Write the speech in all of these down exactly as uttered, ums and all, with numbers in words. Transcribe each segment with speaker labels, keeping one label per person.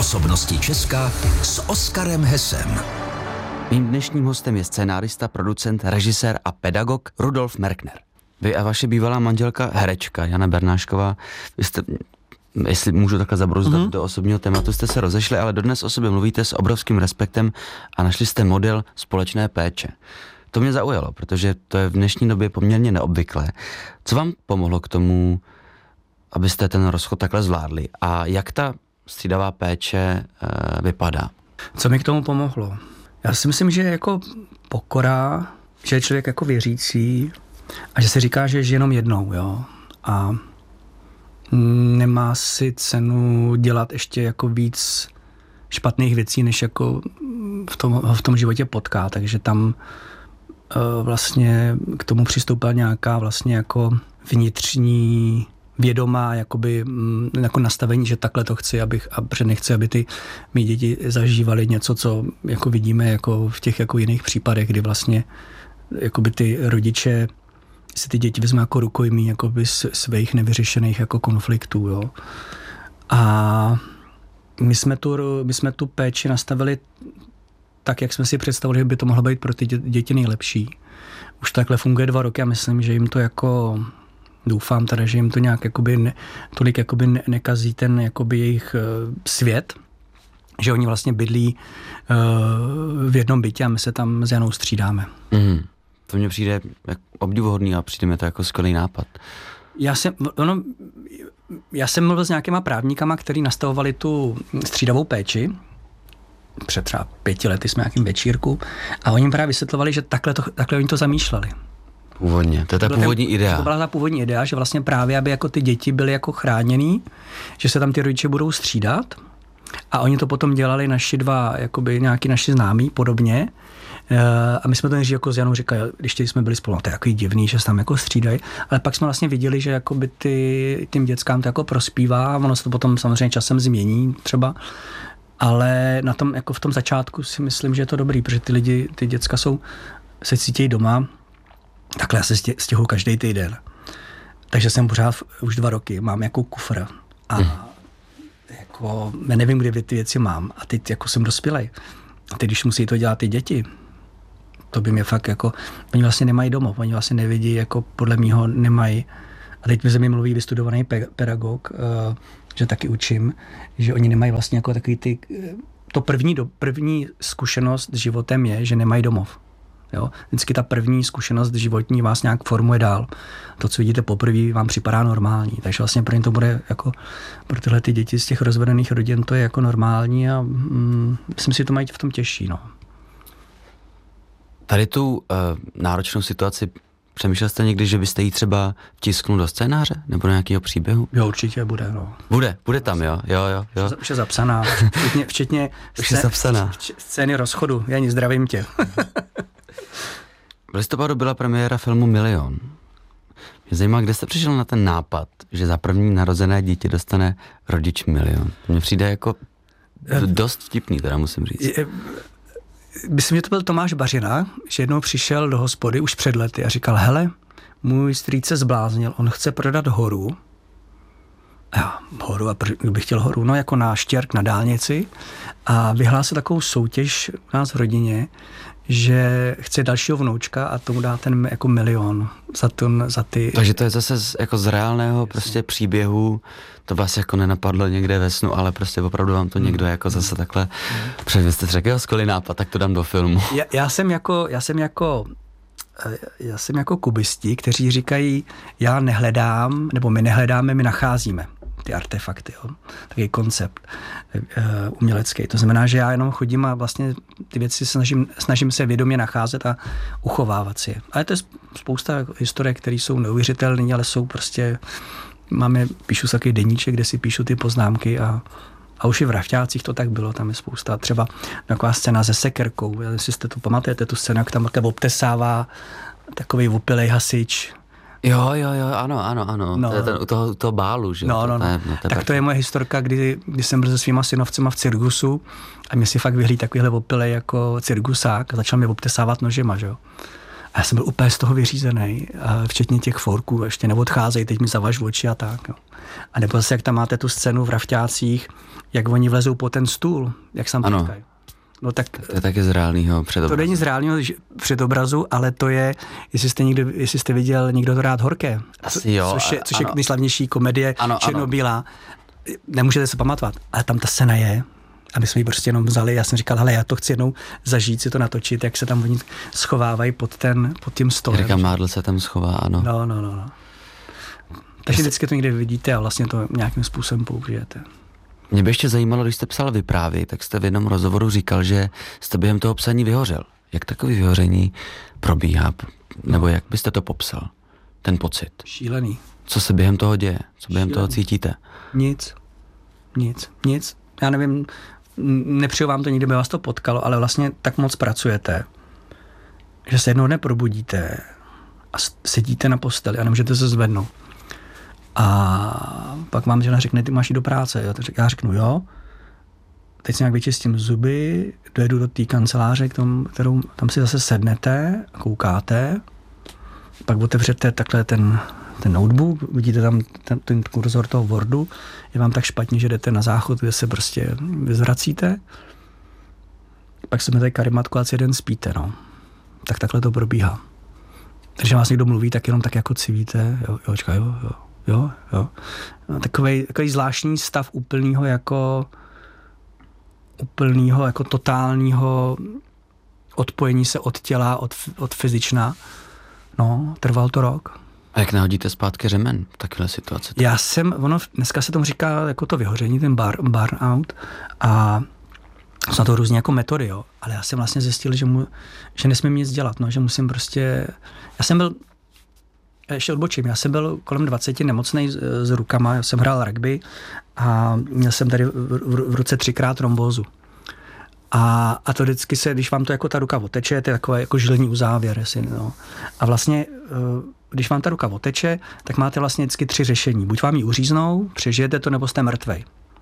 Speaker 1: Osobnosti Česka s Oskarem Hessem.
Speaker 2: Mým dnešním hostem je scénárista, producent, režisér a pedagog Rudolf Merkner. Vy a vaše bývalá manželka, herečka Jana Bernášková, vy jste, jestli můžu takhle zabrouzdat mm-hmm. do osobního tématu, jste se rozešli, ale dodnes o sobě mluvíte s obrovským respektem a našli jste model společné péče. To mě zaujalo, protože to je v dnešní době poměrně neobvyklé. Co vám pomohlo k tomu, abyste ten rozchod takhle zvládli? A jak ta střídavá péče e, vypadá?
Speaker 3: Co mi k tomu pomohlo? Já si myslím, že jako pokora, že je člověk jako věřící a že se říká, že je jenom jednou, jo. A nemá si cenu dělat ještě jako víc špatných věcí, než jako v tom, v tom životě potká. Takže tam uh, vlastně k tomu přistoupila nějaká vlastně jako vnitřní vědomá jakoby, m, jako nastavení, že takhle to chci, abych, a protože nechci, aby ty mý děti zažívaly něco, co jako vidíme jako v těch jako jiných případech, kdy vlastně jakoby ty rodiče si ty děti vezmou jako rukojmí jakoby svých nevyřešených jako konfliktů. Jo. A my jsme, tu, my jsme tu péči nastavili tak, jak jsme si představili, že by to mohlo být pro ty děti nejlepší. Už takhle funguje dva roky a myslím, že jim to jako doufám teda, že jim to nějak jakoby ne, tolik jakoby ne, nekazí ten jakoby jejich uh, svět, že oni vlastně bydlí uh, v jednom bytě a my se tam s Janou střídáme.
Speaker 2: Mm. To mně přijde jak obdivuhodný a přijde mi to jako skvělý nápad.
Speaker 3: Já jsem, ono, já jsem mluvil s nějakýma právníkama, kteří nastavovali tu střídavou péči. Před třeba pěti lety jsme nějakým večírku a oni právě vysvětlovali, že takhle, to, takhle oni to zamýšleli.
Speaker 2: Původně, to je ta
Speaker 3: to
Speaker 2: původní
Speaker 3: ten,
Speaker 2: idea.
Speaker 3: To byla ta původní idea, že vlastně právě, aby jako ty děti byly jako chráněný, že se tam ty rodiče budou střídat a oni to potom dělali naši dva, jakoby nějaký naši známí podobně. A my jsme to nejdřív jako s Janou říkali, když jsme byli spolu, no to je jako divný, že se tam jako střídají, ale pak jsme vlastně viděli, že jakoby ty, tím dětskám to jako prospívá, ono se to potom samozřejmě časem změní třeba, ale na tom, jako v tom začátku si myslím, že je to dobrý, protože ty lidi, ty děcka jsou, se cítějí doma, takhle já se stěhuji každý týden. Takže jsem pořád už dva roky, mám jako kufr a hmm. jako, já nevím, kde ty věci mám a teď jako jsem dospělej. A teď, když musí to dělat ty děti, to by mě fakt jako, oni vlastně nemají domov, oni vlastně nevidí, jako podle mýho nemají. A teď mi ze mě mluví vystudovaný pe- pedagog, uh, že taky učím, že oni nemají vlastně jako takový ty, to první, do, první zkušenost s životem je, že nemají domov. Jo? Vždycky ta první zkušenost životní vás nějak formuje dál. To, co vidíte poprvé, vám připadá normální. Takže vlastně pro ně to bude jako, pro tyhle ty děti z těch rozvedených rodin to je jako normální a mm, myslím si, že to mají v tom těžší. No.
Speaker 2: Tady tu uh, náročnou situaci přemýšlel jste někdy, že byste jí třeba vtisknul do scénáře nebo do nějakého příběhu?
Speaker 3: Jo, určitě bude. No.
Speaker 2: Bude, bude tam, jo, jo, jo. jo.
Speaker 3: Už je zapsaná, včetně, včetně
Speaker 2: Už je zapsaná.
Speaker 3: Scény rozchodu. Jani, zdravím tě.
Speaker 2: V listopadu byla premiéra filmu Milion. Mě zajímá, kde jste přišel na ten nápad, že za první narozené dítě dostane rodič milion. Mně přijde jako dost vtipný, teda musím říct.
Speaker 3: Myslím, že to byl Tomáš Bařina, že jednou přišel do hospody už před lety a říkal, hele, můj strýc se zbláznil, on chce prodat horu. A já, horu, a kdo bych chtěl horu? No jako na štěrk na dálnici a vyhlásil takovou soutěž u nás v rodině, že chce dalšího vnoučka a tomu dá ten jako milion za, ten, za ty...
Speaker 2: Takže to je zase z, jako z reálného prostě příběhu, to vás jako nenapadlo někde ve snu, ale prostě opravdu vám to někdo jako zase takhle před vy jste řekl, jo, skvělý nápad, tak to dám do filmu.
Speaker 3: Já, já jsem jako, já jsem jako já jsem jako kubisti, kteří říkají, já nehledám, nebo my nehledáme, my nacházíme ty artefakty, jo. Takový koncept uh, umělecký. To znamená, že já jenom chodím a vlastně ty věci snažím, snažím se vědomě nacházet a uchovávat si je. Ale to je spousta historiek, které jsou neuvěřitelné, ale jsou prostě, máme, píšu takový deníček, kde si píšu ty poznámky a, a už i v Rafťácích to tak bylo, tam je spousta, třeba taková scéna se sekerkou, jestli jste to pamatujete, tu scénu, jak tam takhle obtesává takový opilej hasič.
Speaker 2: Jo, jo, jo, ano, ano, ano.
Speaker 3: No.
Speaker 2: To je ten, u toho, toho bálu, že?
Speaker 3: No, no, no.
Speaker 2: Ne, no
Speaker 3: tak to je moje historka, kdy, kdy jsem byl se svýma synovcema v cirkusu a mě si fakt vyhlíd takovýhle opilej jako cirkusák a začal mě obtesávat nožema, že jo. A já jsem byl úplně z toho vyřízený, včetně těch forků, ještě neodcházejí, teď mi zavaž oči a tak. Jo. A nebo zase, jak tam máte tu scénu v Rafťácích, jak oni vlezou po ten stůl, jak sam potkají. No tak,
Speaker 2: to je taky z reálného předobrazu.
Speaker 3: To není z reálného předobrazu, ale to je, jestli jste, někdy, jestli jste viděl Někdo to rád horké,
Speaker 2: Asi jo,
Speaker 3: což je, což
Speaker 2: ano.
Speaker 3: je nejslavnější komedie ano, černobílá. Nemůžete se pamatovat, ale tam ta scéna je a my jsme ji prostě jenom vzali. Já jsem říkal, hele, já to chci jednou zažít, si to natočit, jak se tam oni schovávají pod, ten, pod tím stolem.
Speaker 2: Jirka Mádl se tam schová, ano.
Speaker 3: No, no, no. no. Takže vždycky to někde vidíte a vlastně to nějakým způsobem použijete.
Speaker 2: Mě by ještě zajímalo, když jste psal vyprávy, tak jste v jednom rozhovoru říkal, že jste během toho psaní vyhořel. Jak takové vyhoření probíhá? Nebo jak byste to popsal? Ten pocit.
Speaker 3: Šílený.
Speaker 2: Co se během toho děje? Co během
Speaker 3: Šílený.
Speaker 2: toho cítíte?
Speaker 3: Nic. Nic. Nic. Já nevím, nepřeju vám to nikdy, by vás to potkalo, ale vlastně tak moc pracujete, že se jednou dne probudíte a sedíte na posteli a nemůžete se zvednout. A pak vám žena řekne, ty máš jít do práce. Jo? Já řeknu, jo. Teď si nějak vyčistím zuby, dojedu do té kanceláře, k tomu, kterou tam si zase sednete a koukáte. Pak otevřete takhle ten, ten notebook, vidíte tam ten, ten kurzor toho Wordu, je vám tak špatně, že jdete na záchod, kde se prostě vyzvracíte. Pak se tady karimatku a celý den spíte, no. Tak takhle to probíhá. Takže vás někdo mluví, tak jenom tak jako civíte, jo, jo, čekaj, jo, jo. Jo, jo. No, takový, takový zvláštní stav úplného jako úplného jako totálního odpojení se od těla, od, od fyzična. No, trval to rok.
Speaker 2: A jak nahodíte zpátky řemen v takové situaci?
Speaker 3: Já jsem, ono dneska se tomu říká jako to vyhoření, ten bar, burnout a jsou to různě jako metody, jo. Ale já jsem vlastně zjistil, že, mu, že nesmím nic dělat, no, že musím prostě, já jsem byl ještě odbočím. Já jsem byl kolem dvaceti nemocnej s, s rukama, já jsem hrál rugby a měl jsem tady v, v, v ruce třikrát trombózu. A, a to vždycky se, když vám to jako ta ruka oteče, to je takové jako žilní uzávěr. Jestli, no. A vlastně, když vám ta ruka oteče, tak máte vlastně vždycky tři řešení. Buď vám ji uříznou, přežijete to, nebo jste mrtvej.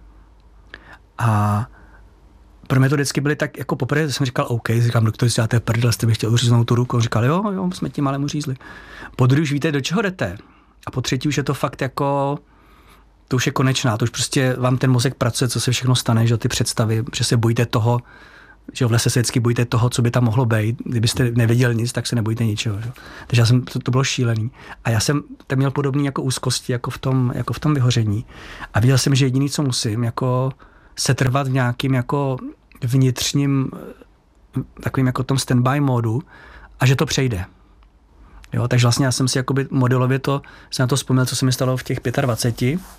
Speaker 3: A pro mě to vždycky byly tak, jako poprvé jsem říkal, OK, říkám, doktor, si děláte prdel, jste mi chtěl uříznout tu ruku. On říkal, jo, jo, jsme tím malem uřízli. Po druhé už víte, do čeho jdete. A po třetí už je to fakt jako, to už je konečná, to už prostě vám ten mozek pracuje, co se všechno stane, že ty představy, že se bojíte toho, že v lese se vždycky bojíte toho, co by tam mohlo být. Kdybyste nevěděl nic, tak se nebojíte ničeho. Že? Takže já jsem, to, to bylo šílený. A já jsem tam měl podobný jako úzkosti, jako v tom, jako v tom vyhoření. A viděl jsem, že jediný, co musím, jako setrvat v nějakým jako vnitřním takovým jako tom standby módu a že to přejde. Jo, takže vlastně já jsem si jakoby modelově to, jsem na to vzpomněl, co se mi stalo v těch dvaceti pěti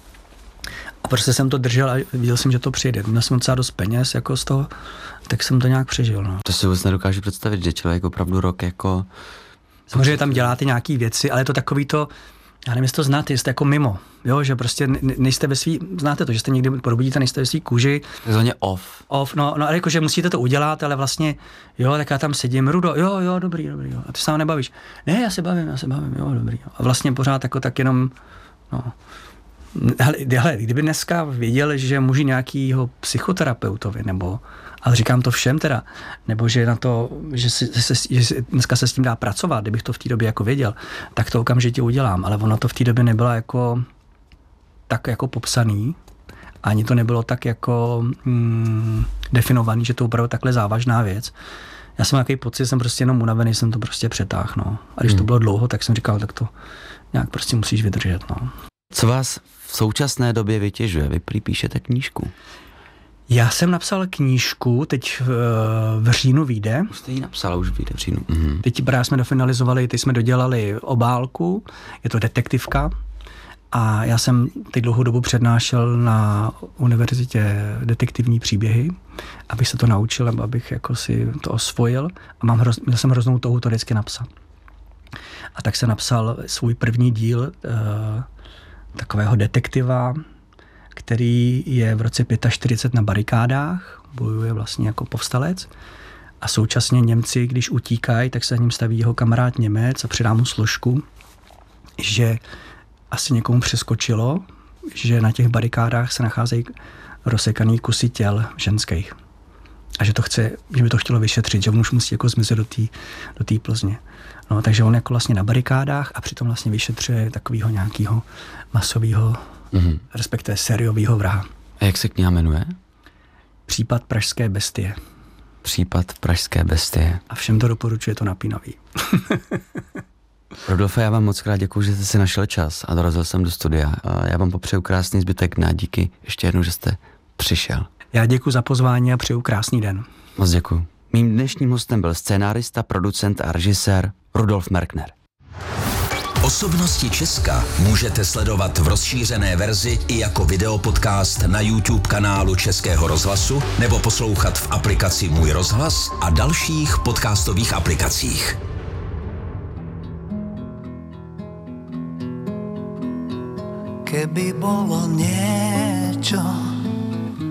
Speaker 3: a prostě jsem to držel a viděl jsem, že to přijde. Měl jsem docela dost peněz jako z toho, tak jsem to nějak přežil. No.
Speaker 2: To si vůbec nedokážu představit, že člověk opravdu rok jako...
Speaker 3: Samozřejmě tam děláte nějaký věci, ale je to takový to, já nevím, jestli to znáte, jste jako mimo, jo, že prostě nejste ve svý, znáte to, že jste někdy probudíte, nejste ve svý kůži.
Speaker 2: Takzvaně off.
Speaker 3: Off, no, no, ale jako, že musíte to udělat, ale vlastně, jo, tak já tam sedím, Rudo, jo, jo, dobrý, dobrý, jo, a ty se tam nebavíš. Ne, já se bavím, já se bavím, jo, dobrý, jo. A vlastně pořád jako tak jenom, no. Hele, hele, kdyby dneska věděl, že můžu nějakýho psychoterapeutovi, nebo, ale říkám to všem teda, nebo že na to, že, si, že, se, že dneska se s tím dá pracovat, kdybych to v té době jako věděl, tak to okamžitě udělám, ale ono to v té době nebylo jako tak jako popsaný, ani to nebylo tak jako mm, definovaný, že to opravdu takhle závažná věc. Já jsem nějaký pocit, jsem prostě jenom unavený, jsem to prostě přetáhl, no. A když hmm. to bylo dlouho, tak jsem říkal, tak to nějak prostě musíš vydržet, no.
Speaker 2: Co vás v současné době vytěžuje? Vy prý píšete knížku.
Speaker 3: Já jsem napsal knížku, teď v, v říjnu vyjde.
Speaker 2: Už jste ji napsala, už vyjde v říjnu. Mhm.
Speaker 3: Teď právě jsme dofinalizovali, teď jsme dodělali obálku, je to detektivka a já jsem teď dlouhou dobu přednášel na univerzitě detektivní příběhy, abych se to naučil, abych jako si to osvojil a mám hroz, měl jsem hroznou touhu to vždycky napsat. A tak jsem napsal svůj první díl uh, takového detektiva, který je v roce čtyřicet pět na barikádách, bojuje vlastně jako povstalec a současně Němci, když utíkají, tak se za ním staví jeho kamarád Němec a předá mu složku, že asi někomu přeskočilo, že na těch barikádách se nacházejí rozsekaný kusy těl ženských a že to chce, že by to chtělo vyšetřit, že on už musí jako zmizet do té do té Plzně. No, takže on jako vlastně na barikádách a přitom vlastně vyšetřuje takového nějakého masového, mm-hmm. respektive sériového vraha.
Speaker 2: A jak se kniha jmenuje?
Speaker 3: Případ pražské bestie.
Speaker 2: Případ pražské bestie.
Speaker 3: A všem to doporučuje, to napínavý.
Speaker 2: Rodolfe, já vám moc krát děkuju, že jste si našel čas a dorazil jsem do studia. A já vám popřeju krásný zbytek dne. Díky ještě jednou, že jste přišel.
Speaker 3: Já děkuji za pozvání a přeju krásný den.
Speaker 2: Moc děkuju. Mým dnešním hostem byl scénárista, producent a režisér Rudolf Merkner.
Speaker 1: Osobnosti Česka můžete sledovat v rozšířené verzi i jako videopodcast na YouTube kanálu Českého rozhlasu nebo poslouchat v aplikaci Můj rozhlas a dalších podcastových aplikacích.
Speaker 4: Keby bolo niečo,